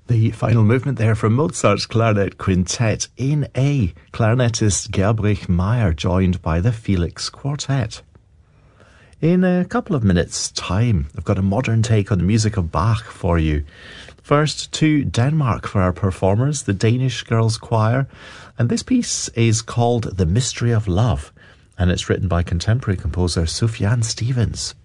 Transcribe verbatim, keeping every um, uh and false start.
The final movement there from Mozart's Clarinet Quintet in A, clarinetist Gerbrich Meyer, joined by the Felix Quartet. In a couple of minutes' time, I've got a modern take on the music of Bach for you. First, to Denmark for our performers, the Danish Girls Choir, and this piece is called The Mystery of Love, and it's written by contemporary composer Sufjan Stevens.